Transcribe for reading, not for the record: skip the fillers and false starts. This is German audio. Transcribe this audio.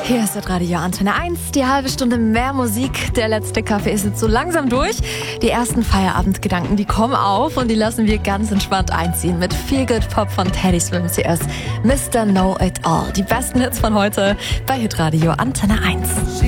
Hier ist das Radio Antenne 1, die halbe Stunde mehr Musik. Der letzte Kaffee ist jetzt so langsam durch. Die ersten Feierabendgedanken, die kommen auf und die lassen wir ganz entspannt einziehen mit Feel Good Pop von Teddy Swims. CS Mr. Know It All. Die besten Hits von heute bei Hitradio Antenne 1.